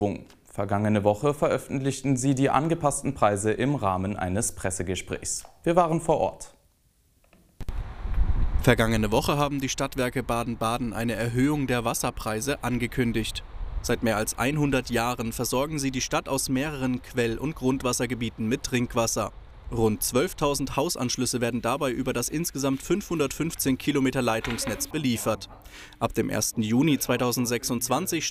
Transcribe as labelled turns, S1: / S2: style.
S1: Vergangene Woche veröffentlichten sie die angepassten Preise im Rahmen eines Pressegesprächs. Wir waren vor Ort.
S2: Vergangene Woche haben die Stadtwerke Baden-Baden eine Erhöhung der Wasserpreise angekündigt. Seit mehr als 100 Jahren versorgen sie die Stadt aus mehreren Quell- und Grundwassergebieten mit Trinkwasser. Rund 12.000 Hausanschlüsse werden dabei über das insgesamt 515 Kilometer Leitungsnetz beliefert. Ab dem 1. Juni 2026